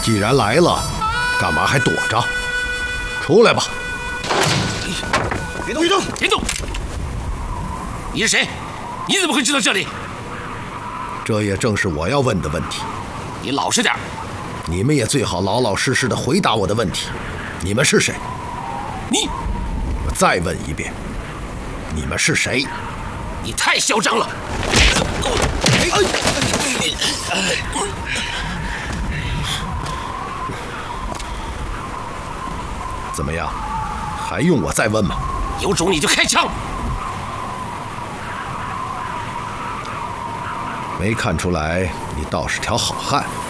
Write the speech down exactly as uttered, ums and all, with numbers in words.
既然来了，干嘛还躲着？出来吧！ 别动！别动！别动！你是谁？你怎么会知道这里？ 这也正是我要问的问题。 你老实点！ 你们也最好老老实实的回答我的问题。你们是谁？ 你…… 我再问一遍，你们是谁？ 你太嚣张了！ 怎么样？还用我再问吗？ 有种你就开枪！ 没看出来，你倒是条好汉。